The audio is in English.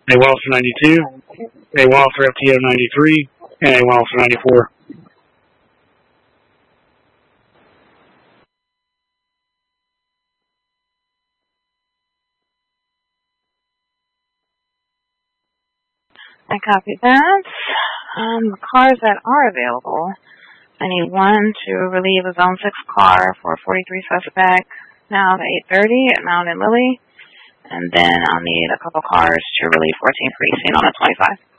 A one Officer 92, a one Officer FTO 93, and a one Officer 94. I copy that. The cars that are available, I need one to relieve a Zone 6 car for 43 suspect, now at 8:30 at Mount and Lily. And then I'll need a couple cars to relieve 14 precinct on the 25.